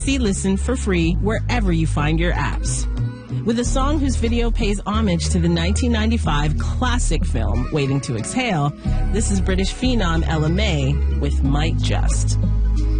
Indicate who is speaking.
Speaker 1: See Listen for free wherever you find your apps. With a song whose video pays homage to the 1995 classic film Waiting to Exhale, this is British phenom Ella Mai with Might Just.